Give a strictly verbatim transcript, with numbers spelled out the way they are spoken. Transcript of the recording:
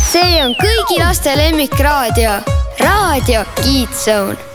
see on kõigi laste lemmikraadio, Raadio Kids Zone.